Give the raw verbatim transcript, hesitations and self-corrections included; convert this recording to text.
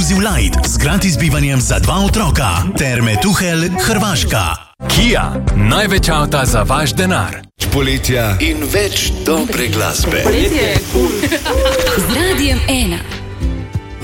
Inclusive Light z gratis bivanjem za dva otroka. Terme Tuhelj, Hrvaška. Kia, največ avta za vaš denar. Poletja in več dobre glasbe. Poletje je cool. Z Radijem ena.